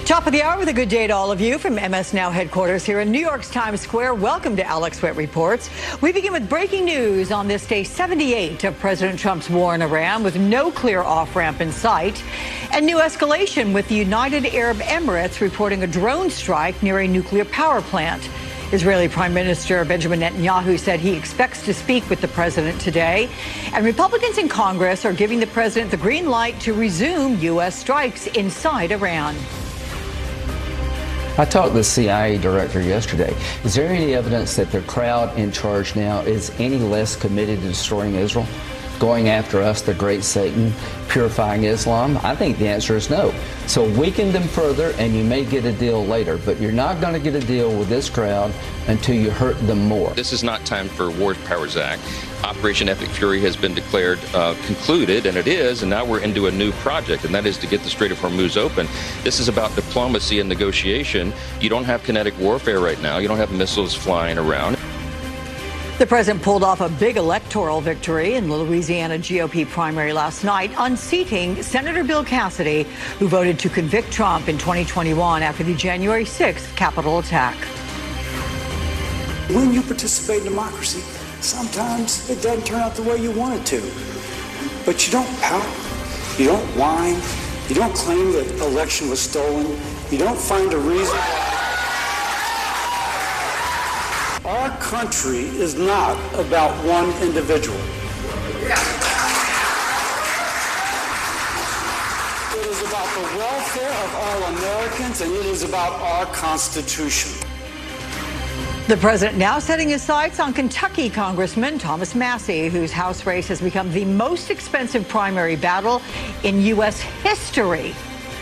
Top of the hour with a good day to all of you from MS Now headquarters here in New York's Times Square. Welcome to Alex Sweat Reports. We begin with breaking news on this day 78 of President Trump's war in Iran, with no clear off-ramp in sight, and new escalation with the United Arab Emirates reporting a drone strike near a nuclear power plant. Israeli Prime Minister Benjamin Netanyahu said he expects to speak with the president today. And Republicans in Congress are giving the president the green light to resume U.S. strikes inside Iran. I talked to the CIA director yesterday. Is there any evidence that the crowd in charge now is any less committed to destroying Israel, going after us, the great Satan, purifying Islam? I think the answer is no. So weaken them further and you may get a deal later, but you're not going to get a deal with this crowd until you hurt them more. This is not time for War Powers Act. Operation Epic Fury has been declared concluded, and it is, and now we're into a new project, and that is to get the Strait of Hormuz open. This is about diplomacy and negotiation. You don't have kinetic warfare right now. You don't have missiles flying around. The president pulled off a big electoral victory in the Louisiana GOP primary last night, unseating Senator Bill Cassidy, who voted to convict Trump in 2021 after the January 6th Capitol attack. When you participate in democracy, sometimes it doesn't turn out the way you want it to. But you don't pout, you don't whine, you don't claim that the election was stolen, you don't find a reason. Our country is not about one individual. It is about the welfare of all Americans, and it is about our Constitution. The president now setting his sights on Kentucky Congressman Thomas Massie, whose House race has become the most expensive primary battle in U.S. history.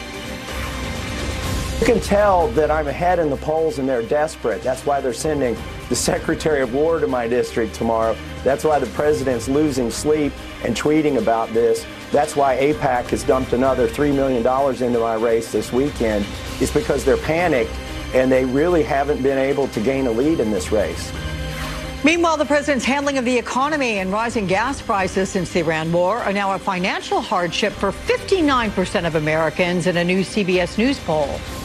You can tell that I'm ahead in the polls and they're desperate. That's why they're sending the Secretary of War to my district tomorrow. That's why the president's losing sleep and tweeting about this. That's why AIPAC has dumped another $3 million into my race this weekend. It's because they're panicked and they really haven't been able to gain a lead in this race. Meanwhile, the president's handling of the economy and rising gas prices since the Iran war are now a financial hardship for 59% of Americans in a new CBS News poll.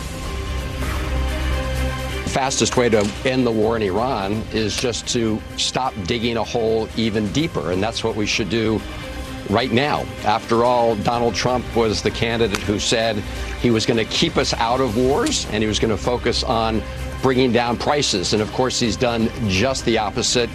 The fastest way to end the war in Iran is just to stop digging a hole even deeper, and that's what we should do right now. After all, Donald Trump was the candidate who said he was going to keep us out of wars and he was going to focus on bringing down prices. And of course, he's done just the opposite.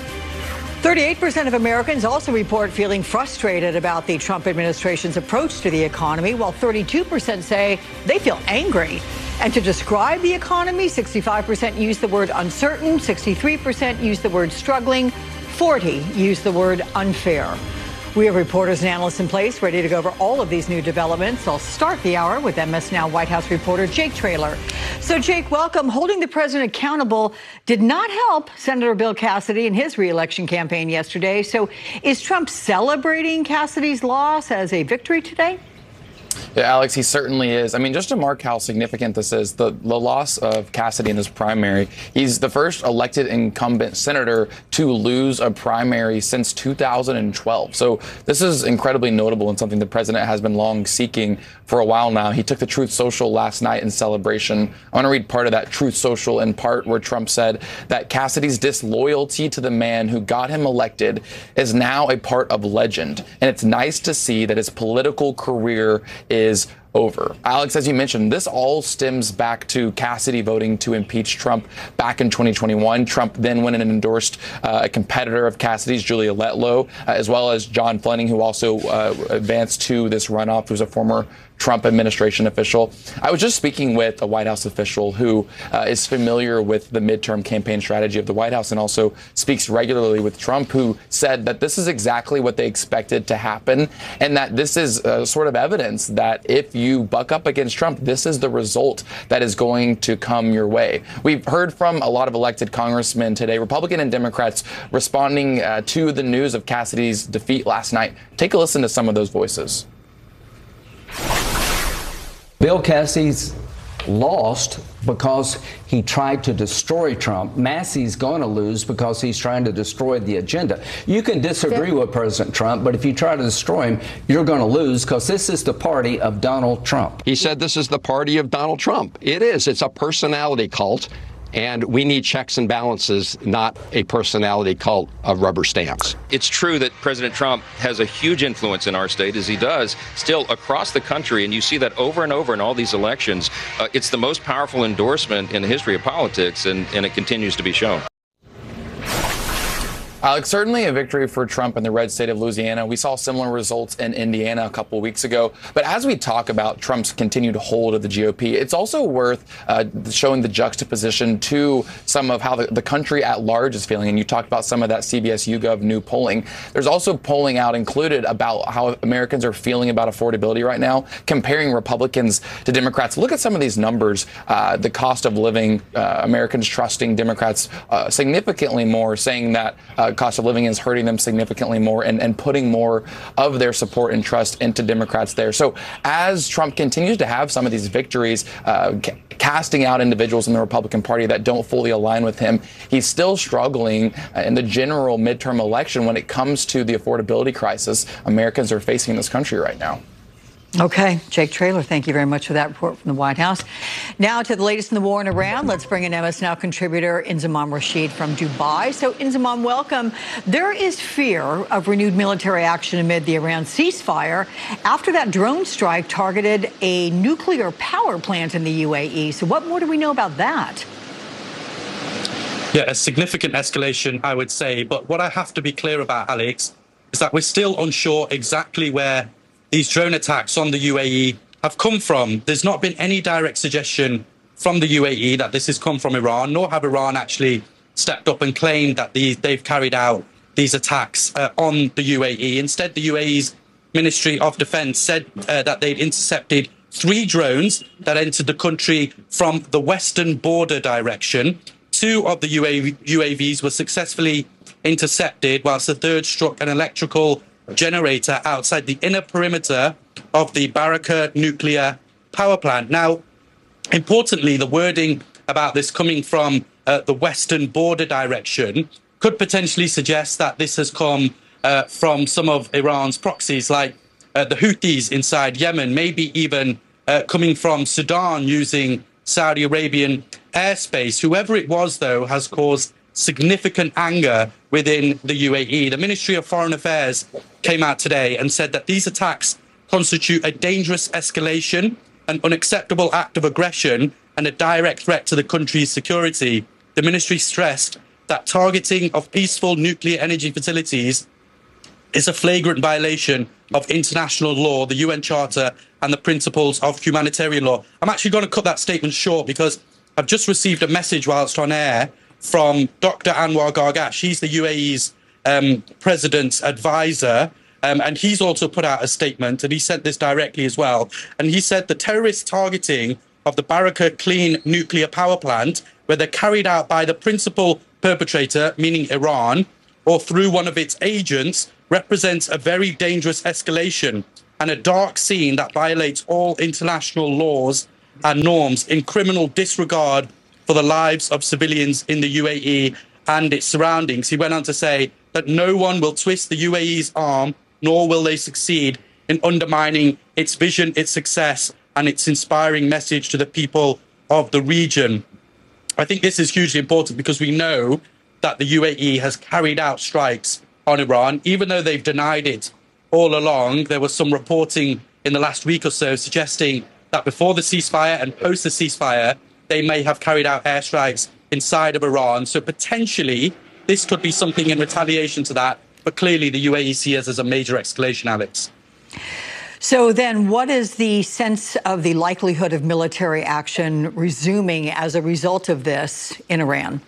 38% of Americans also report feeling frustrated about the Trump administration's approach to the economy, while 32% say they feel angry. And to describe the economy, 65% use the word uncertain, 63% use the word struggling, 40% use the word unfair. We have reporters and analysts in place ready to go over all of these new developments. I'll start the hour with MS Now White House reporter Jake Traylor. So, Jake, welcome. Holding the president accountable did not help Senator Bill Cassidy in his reelection campaign yesterday. So is Trump celebrating Cassidy's loss as a victory today? Yeah, Alex, he certainly is. I mean, just to mark how significant this is, the loss of Cassidy in his primary, he's the first elected incumbent senator to lose a primary since 2012. So this is incredibly notable and something the president has been long seeking for a while now. He took the Truth Social last night in celebration. I want to read part of that Truth Social in part where Trump said that Cassidy's disloyalty to the man who got him elected is now a part of legend. And it's nice to see that his political career is over. Alex, as you mentioned, this all stems back to Cassidy voting to impeach Trump back in 2021. Trump then went and endorsed a competitor of Cassidy's, Julia Letlow, as well as John Fleming, who also advanced to this runoff, who's a former Trump administration official. I was just speaking with a White House official who is familiar with the midterm campaign strategy of the White House and also speaks regularly with Trump, who said that this is exactly what they expected to happen and that this is sort of evidence that if you buck up against Trump, this is the result that is going to come your way. We've heard from a lot of elected congressmen today, Republican and Democrats, responding to the news of Cassidy's defeat last night. Take a listen to some of those voices. Bill Cassidy's lost because he tried to destroy Trump. Massey's going to lose because he's trying to destroy the agenda. You can disagree with President Trump, but if you try to destroy him, you're going to lose because this is the party of Donald Trump. He said this is the party of Donald Trump. It is. It's a personality cult. And we need checks and balances, not a personality cult of rubber stamps. It's true that President Trump has a huge influence in our state, as he does still across the country. And you see that over and over in all these elections. It's the most powerful endorsement in the history of politics, and it continues to be shown. Alex, certainly a victory for Trump in the red state of Louisiana. We saw similar results in Indiana a couple of weeks ago. But as we talk about Trump's continued hold of the GOP, it's also worth showing the juxtaposition to some of how the country at large is feeling. And you talked about some of that CBS YouGov new polling. There's also polling out included about how Americans are feeling about affordability right now, comparing Republicans to Democrats. Look at some of these numbers. The cost of living, Americans trusting Democrats significantly more, saying that cost of living is hurting them significantly more, and putting more of their support and trust into Democrats there. So as Trump continues to have some of these victories, casting out individuals in the Republican Party that don't fully align with him, he's still struggling in the general midterm election when it comes to the affordability crisis Americans are facing in this country right now. Okay, Jake Traylor, thank you very much for that report from the White House. Now to the latest in the war in Iran. Let's bring in MS Now contributor Inzamam Rashid from Dubai. So, Inzamam, welcome. There is fear of renewed military action amid the Iran ceasefire after that drone strike targeted a nuclear power plant in the UAE. So what more do we know about that? Yeah, a significant escalation, I would say. But what I have to be clear about, Alex, is that we're still unsure exactly where these drone attacks on the UAE have come from. There's not been any direct suggestion from the UAE that this has come from Iran, nor have Iran actually stepped up and claimed that they've carried out these attacks on the UAE. Instead, the UAE's Ministry of Defense said that they'd intercepted 3 drones that entered the country from the western border direction. 2 of the UAVs were successfully intercepted, whilst the third struck an electrical generator outside the inner perimeter of the Barakah nuclear power plant. Now, importantly, the wording about this coming from the western border direction could potentially suggest that this has come from some of Iran's proxies, like the Houthis inside Yemen, maybe even coming from Sudan using Saudi Arabian airspace. Whoever it was, though, has caused significant anger within the UAE. The Ministry of Foreign Affairs came out today and said that these attacks constitute a dangerous escalation, an unacceptable act of aggression, and a direct threat to the country's security. The ministry stressed that targeting of peaceful nuclear energy facilities is a flagrant violation of international law, the UN Charter, and the principles of humanitarian law. I'm actually going to cut that statement short because I've just received a message whilst on air from Dr. Anwar Gargash. He's the UAE's president's advisor, and he's also put out a statement, and he said this directly as well. And he said the terrorist targeting of the Barakah Clean nuclear power plant, whether carried out by the principal perpetrator, meaning Iran, or through one of its agents, represents a very dangerous escalation and a dark scene that violates all international laws and norms in criminal disregard for the lives of civilians in the UAE and its surroundings. He went on to say that no one will twist the UAE's arm, nor will they succeed in undermining its vision, its success, and its inspiring message to the people of the region. I think this is hugely important because we know that the UAE has carried out strikes on Iran, even though they've denied it all along. There was some reporting in the last week or so suggesting that before the ceasefire and post the ceasefire, they may have carried out airstrikes inside of Iran. So potentially, this could be something in retaliation to that. But clearly, the UAE sees it as a major escalation, Alex. So then what is the sense of the likelihood of military action resuming as a result of this in Iran?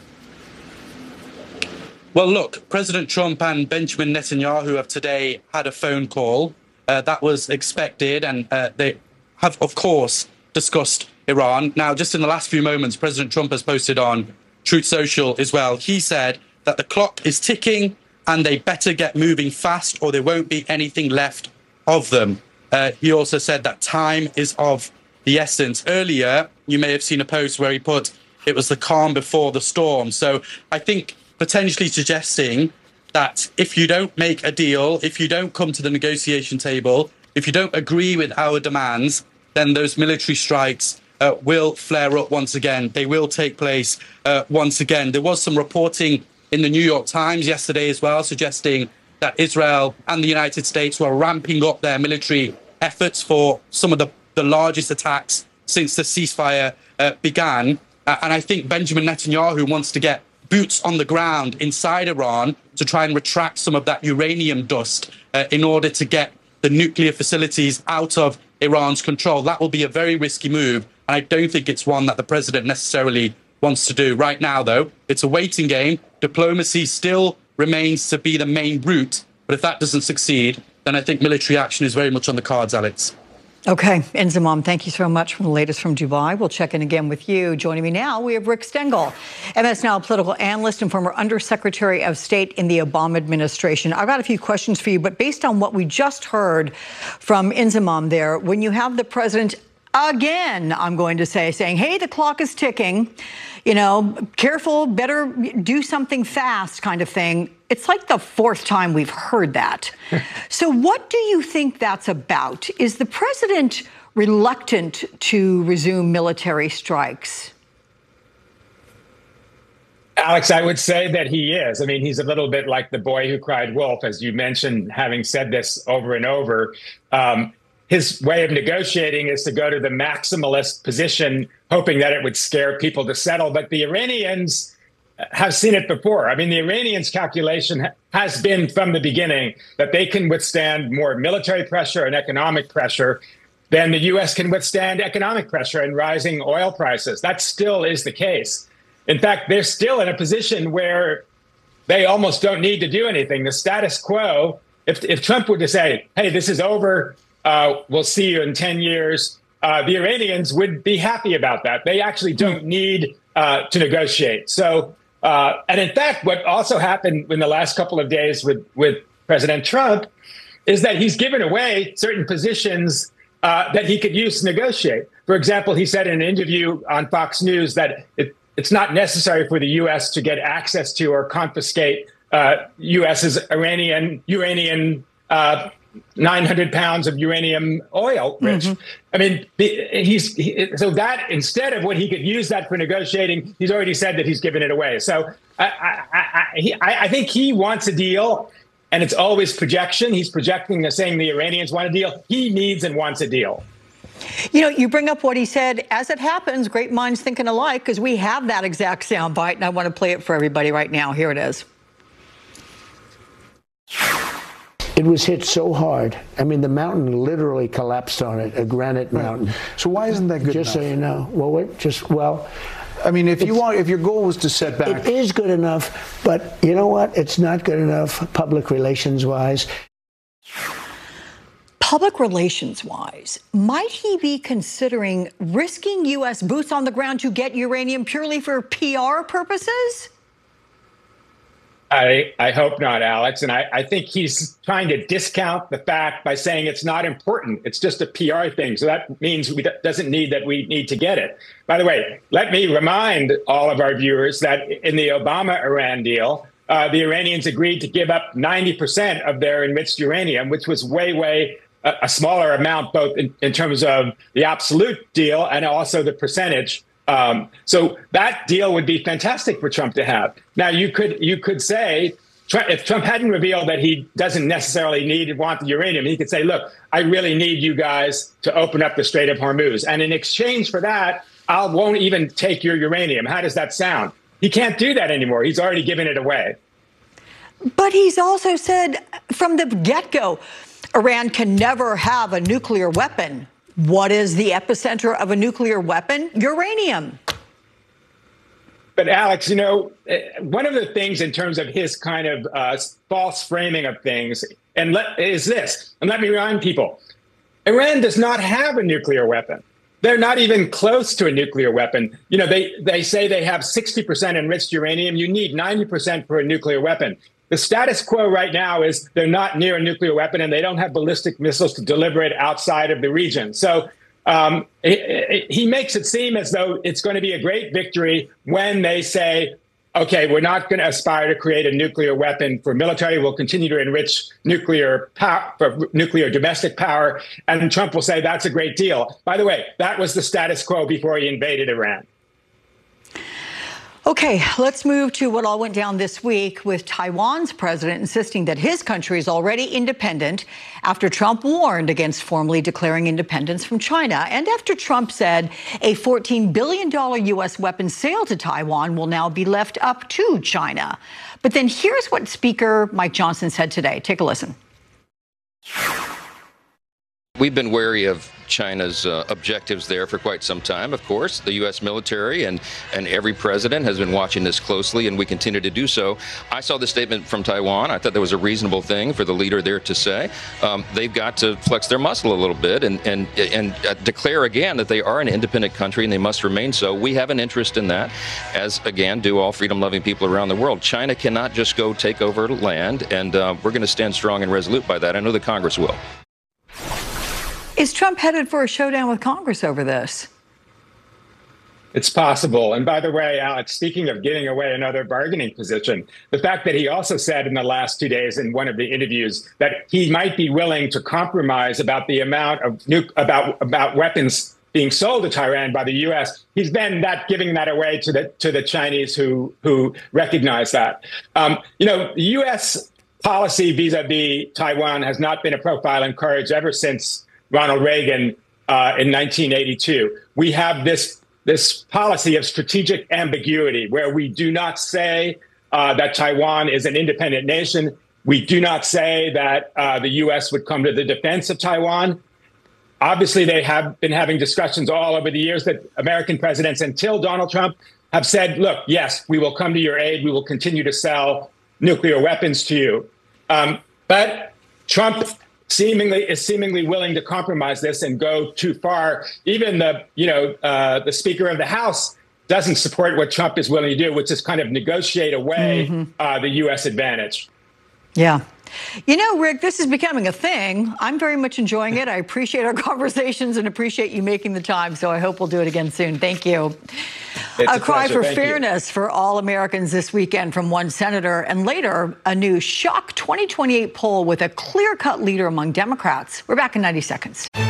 Well, look, President Trump and Benjamin Netanyahu have today had a phone call. That was expected, and they have, of course, discussed Iran. Now, just in the last few moments, President Trump has posted on Truth Social as well. He said that the clock is ticking and they better get moving fast or there won't be anything left of them. He also said that time is of the essence. Earlier, you may have seen a post where he put, it was the calm before the storm. So I think potentially suggesting that if you don't make a deal, if you don't come to the negotiation table, if you don't agree with our demands, then those military strikes will flare up once again. They will take place once again. There was some reporting in the New York Times yesterday as well, suggesting that Israel and the United States were ramping up their military efforts for some of the largest attacks since the ceasefire began. And I think Benjamin Netanyahu wants to get boots on the ground inside Iran to try and retract some of that uranium dust in order to get the nuclear facilities out of Iran's control. That will be a very risky move. And I don't think it's one that the president necessarily wants to do. Right now, though, it's a waiting game. Diplomacy still remains to be the main route. But if that doesn't succeed, then I think military action is very much on the cards, Alex. Okay, Inzamam, thank you so much for the latest from Dubai. We'll check in again with you. Joining me now, we have Rick Stengel, MS Now political analyst and former Undersecretary of State in the Obama administration. I've got a few questions for you, but based on what we just heard from Inzamam there, when you have the president again, I'm going to say, saying, hey, the clock is ticking, you know, careful, better do something fast kind of thing. It's like the fourth time we've heard that. So what do you think that's about? Is the president reluctant to resume military strikes? Alex, I would say that he is. I mean, he's a little bit like the boy who cried wolf, as you mentioned, having said this over and over. His way of negotiating is to go to the maximalist position, hoping that it would scare people to settle. But the Iranians have seen it before. I mean, the Iranians' calculation has been from the beginning that they can withstand more military pressure and economic pressure than the U.S. can withstand economic pressure and rising oil prices. That still is the case. In fact, they're still in a position where they almost don't need to do anything. The status quo, if Trump were to say, hey, this is over, we'll see you in 10 years, the Iranians would be happy about that. They actually don't need to negotiate. So, and in fact, what also happened in the last couple of days with President Trump is that he's given away certain positions that he could use to negotiate. For example, he said in an interview on Fox News that it's not necessary for the U.S. to get access to or confiscate U.S.'s uranium 900 pounds of uranium oil, Rich. Mm-hmm. I mean, so that instead of what he could use that for negotiating, he's already said that he's given it away. So I think he wants a deal, and it's always projection. He's projecting, saying the Iranians want a deal. He needs and wants a deal. You know, you bring up what he said. As it happens, great minds thinking alike, because we have that exact soundbite, and I want to play it for everybody right now. Here it is. It was hit so hard. I mean, the mountain literally collapsed on it, a granite mountain. So why isn't that good just enough? So you know. Well, I mean, if your goal was to set back. It is good enough, but you know what? It's not good enough public relations-wise. Public relations-wise, might he be considering risking U.S. boots on the ground to get uranium purely for PR purposes? I hope not, Alex. And I think he's trying to discount the fact by saying it's not important. It's just a PR thing. So that means doesn't need that we need to get it. By the way, let me remind all of our viewers that in the Obama-Iran deal, the Iranians agreed to give up 90% of their enriched uranium, which was way a smaller amount, both in terms of the absolute deal and also the percentage. So that deal would be fantastic for Trump to have. Now, you could say, if Trump hadn't revealed that he doesn't necessarily need and want the uranium, he could say, look, I really need you guys to open up the Strait of Hormuz. And in exchange for that, I won't even take your uranium. How does that sound? He can't do that anymore. He's already given it away. But he's also said from the get-go, Iran can never have a nuclear weapon. What is the epicenter of a nuclear weapon? Uranium. But Alex, you know, one of the things in terms of his kind of false framing of things is this, and let me remind people, Iran does not have a nuclear weapon. They're not even close to a nuclear weapon. You know, they say they have 60% enriched uranium. You need 90% for a nuclear weapon. The status quo right now is they're not near a nuclear weapon and they don't have ballistic missiles to deliver it outside of the region. So He makes it seem as though it's going to be a great victory when they say, okay, we're not going to aspire to create a nuclear weapon for military. We'll continue to enrich nuclear power for nuclear domestic power. And Trump will say that's a great deal. By the way, that was the status quo before he invaded Iran. Okay, let's move to what all went down this week with Taiwan's president insisting that his country is already independent after Trump warned against formally declaring independence from China, and after Trump said a $14 billion U.S. weapons sale to Taiwan will now be left up to China. But then here's what Speaker Mike Johnson said today. Take a listen. We've been wary of China's objectives there for quite some time. Of course, the U.S. military and every president has been watching this closely, and we continue to do so. I saw the statement from Taiwan. I thought that was a reasonable thing for the leader there to say. They've got to flex their muscle a little bit and declare again that they are an independent country and they must remain so. We have an interest in that, as again do all freedom-loving people around the world. China cannot just go take over land, and we're going to stand strong and resolute by that. I know the Congress will. Is Trump headed for a showdown with Congress over this? It's possible. And by the way, Alex, speaking of giving away another bargaining position, the fact that he also said in the last 2 days in one of the interviews that he might be willing to compromise about the amount of about weapons being sold to Tehran by the U.S., he's then giving that away to the Chinese who recognize that. The U.S. policy vis-a-vis Taiwan has not been a profile in courage ever since Ronald Reagan in 1982. We have this policy of strategic ambiguity where we do not say that Taiwan is an independent nation. We do not say that the U.S. would come to the defense of Taiwan. Obviously, they have been having discussions all over the years that American presidents until Donald Trump have said, look, yes, we will come to your aid. We will continue to sell nuclear weapons to you. But Trump is seemingly willing to compromise this and go too far. Even the Speaker of the House doesn't support what Trump is willing to do, which is kind of negotiate away the U.S. advantage. Yeah. You know, Rick, this is becoming a thing. I'm very much enjoying it. I appreciate our conversations and appreciate you making the time. So I hope we'll do it again soon. Thank you. A cry for fairness for all Americans this weekend from one senator, and later a new shock 2028 poll with a clear-cut leader among Democrats. We're back in 90 seconds.